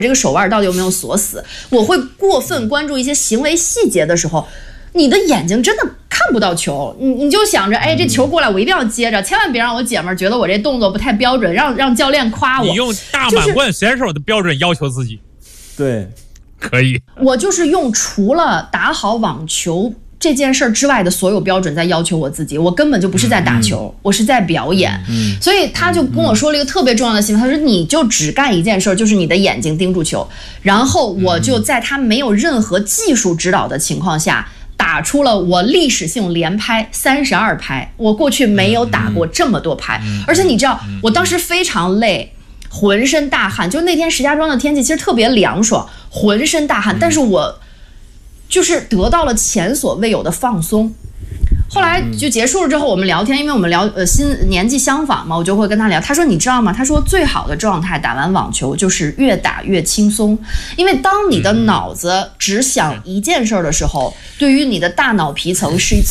这个手腕到底有没有锁死。我会过分关注一些行为细节的时候，你的眼睛真的看不到球，你就想着，哎，这球过来我一定要接着，千万别让我姐们儿觉得我这动作不太标准，让教练夸我。 你用大满贯选手的标准要求自己， 对， 可以。 我就是用除了打好网球这件事之外的所有标准在要求我自己，我根本就不是在打球，我是在表演。所以他就跟我说了一个特别重要的信息，他说你就只干一件事，就是你的眼睛盯住球。然后我就在他没有任何技术指导的情况下，打出了我历史性连拍32拍，我过去没有打过这么多拍。而且你知道，我当时非常累，浑身大汗，就那天石家庄的天气其实特别凉爽，浑身大汗，但是我就是得到了前所未有的放松。后来就结束了之后，我们聊天，因为我们年纪相仿嘛，我就会跟他聊。他说你知道吗？他说最好的状态打完网球就是越打越轻松，因为当你的脑子只想一件事的时候，对于你的大脑皮层是一次